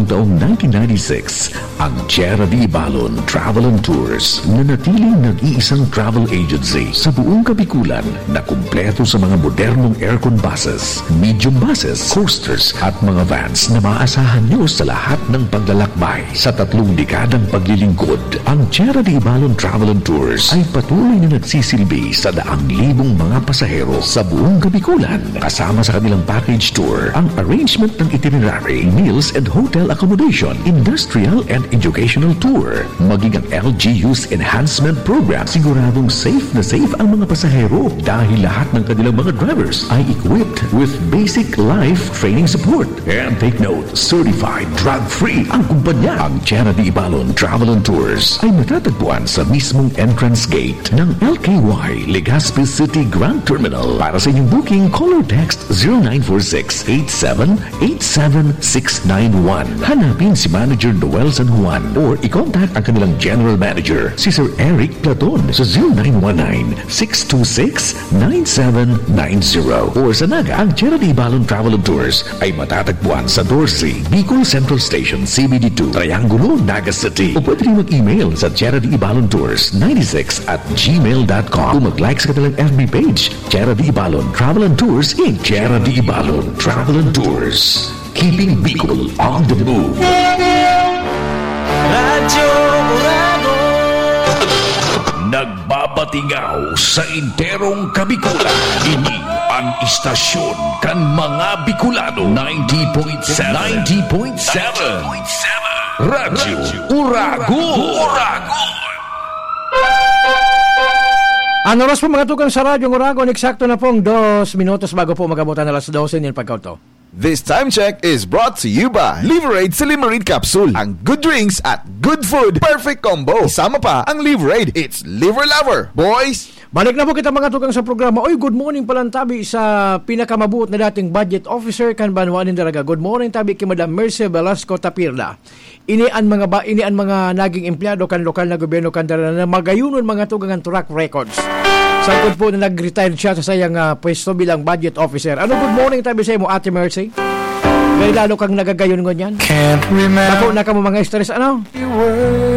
taong 1996, ang Tierra de Ibalon Travel and Tours na natiling nag-iisang travel agency sa buong Kabikulan na kumpleto sa mga modernong aircon buses, medium buses, coasters at mga vans na maaasahan nyo sa lahat ng paglalakbay. Sa 3 dekadang paglilingkod, ang Tierra de Ibalon Travel and Tours ay patuloy na nagsisilbi sa daang libong mga pasahero sa buong Kabikulan. Kasama sa kanilang package tour, ang arrangement ng itinerary, meals and hotel accommodation, industrial and educational tour, maging ang LGU's enhancement program. Siguradong safe ang mga pasahero dahil lahat ng kanilang mga drivers ay equipped with basic life training support. And take note, certified drug-free ang kumpanya. Ang Tierra de Ibalon Travel and Tours ay matatagpuan sa mismong entrance gate ng LKY Legazpi City Grand Terminal. Para sa inyong booking, call or text 0946-8787-691. Hanapin si Manager Noel San Juan or i-contact ang kanilang General Manager, si Sir Eric Platon sa 0919-626-9790. Or sa Naga, ang Tierra de Ibalon Travel and Tours ay matatagpuan sa Dorsey, Bicol Central Station, CBD2, Triangulo, Naga City. O pwede rin mag-email sa Tierra de Ibalon Tours 96@gmail.com. Kung mag-like sa kanilang FB page, Tierra de Ibalon Travel and Tours Inc. Tierra de Ibalon Travel and Tours, keeping Bicol on the move. Radyo Urago, nagbabatingaw sa enterong Kabikulan. Ini ang istasyon kan mga Bicolano. 90.7 Radyo Urago. Ang oras po mga tukang sa Radyo Uragon, eksakto na pong 2 minutos bago po magabutan alas 12 ng pagkauto. This time check is brought to you by Liverade Silimarid Capsule. Ang good drinks at good food, perfect combo. Isama pa ang Liverade. It's Liver Lover, boys! Balik na po kita mga tukang sa programa. Oy, good morning palang tabi sa pinakamabuot na dating budget officer kan Banwanin Daraga. Good morning tabi kay Madam Merce Velasco Tapirla. Ini ang mga naging empleyado kan lokal na gobyerno kan Daraga na magayunon mga tugangan track records. Sagod po na nag-retire siya sa sayang pwesto bilang budget officer. Ano good morning tabi sa mo Ate Mercy? Kaya lalo kang nagagayon ngon yan. Can't remember. Ako na ka mo mga stress ano?